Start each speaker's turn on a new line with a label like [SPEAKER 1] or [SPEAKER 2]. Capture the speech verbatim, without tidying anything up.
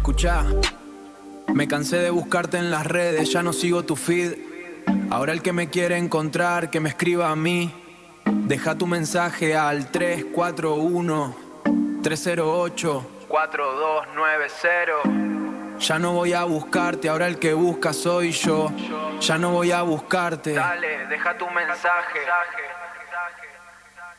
[SPEAKER 1] Escuchá, me cansé de buscarte en las redes, ya no sigo tu feed. Ahora el que me quiere encontrar, que me escriba a mí. Deja tu mensaje al tres cuatro uno, tres cero ocho, cuatro dos nueve cero. Ya no voy a buscarte, ahora el que busca soy yo. Ya no voy a buscarte. Dale, deja tu mensaje.